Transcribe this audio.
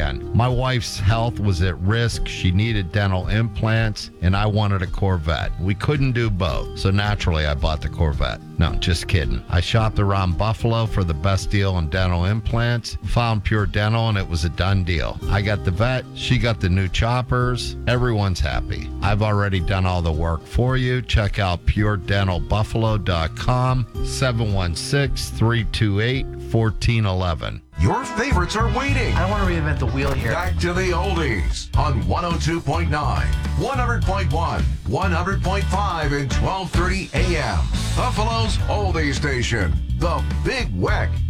again. My wife's health was at risk. She needed dental implants, and I wanted a Corvette. We couldn't do both, so naturally I bought the Corvette. No, just kidding. I shopped around Buffalo for the best deal on dental implants, found Pure Dental, and it was a done deal. I got the vet, she got the new choppers. Everyone's happy. I've already done all the work for you. Check out puredentalbuffalo.com, 716-328-1411. Your favorites are waiting. I don't want to reinvent the wheel here. Back to the oldies on 102.9, 100.1, 100.5, and 1230 AM. Buffalo's oldie station, The Big Weck.